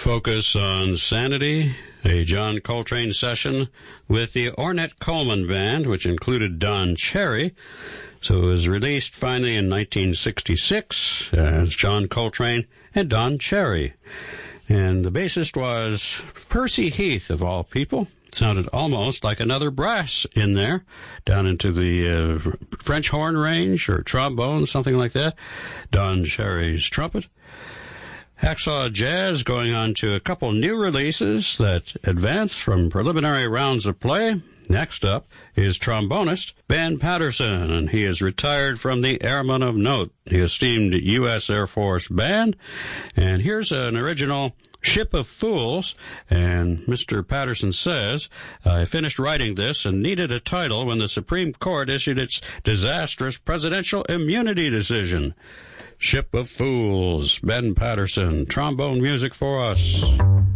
focus on Sanity, a John Coltrane session with the Ornette Coleman Band, which included Don Cherry. So it was released finally in 1966 as John Coltrane and Don Cherry. And the bassist was Percy Heath, of all people. It sounded almost like another brass in there, down into the French horn range or trombone, something like that. Don Cherry's trumpet. Hacksaw Jazz going on to a couple new releases that advance from preliminary rounds of play. Next up is trombonist Ben Patterson, and he is retired from the Airmen of Note, the esteemed U.S. Air Force band. And here's an original Ship of Fools, and Mr. Patterson says, I finished writing this and needed a title when the Supreme Court issued its disastrous presidential immunity decision. Ship of Fools, Ben Patterson, trombone music for us.